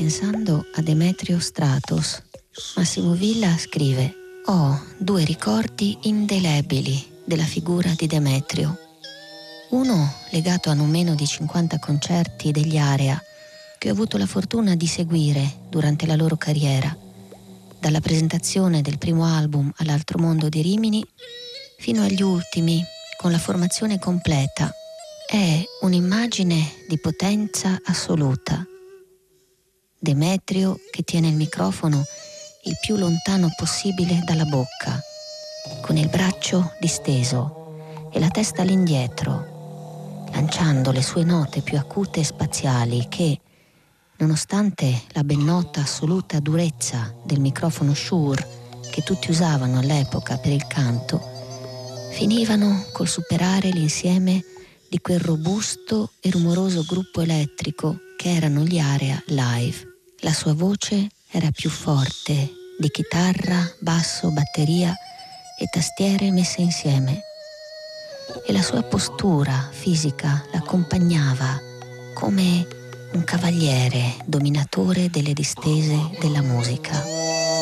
pensando a Demetrio Stratos. Massimo Villa scrive: ho due ricordi indelebili della figura di Demetrio. Uno legato a non meno di 50 concerti degli Area che ho avuto la fortuna di seguire durante la loro carriera, dalla presentazione del primo album all'Altro Mondo di Rimini fino agli ultimi, con la formazione completa. È un'immagine di potenza assoluta. Demetrio che tiene il microfono il più lontano possibile dalla bocca, con il braccio disteso e la testa all'indietro, lanciando le sue note più acute e spaziali che, nonostante la ben nota assoluta durezza del microfono Shure che tutti usavano all'epoca per il canto, finivano col superare l'insieme di quel robusto e rumoroso gruppo elettrico che erano gli Area live. La sua voce era più forte di chitarra, basso, batteria e tastiere messe insieme. E la sua postura fisica l'accompagnava come un cavaliere dominatore delle distese della musica.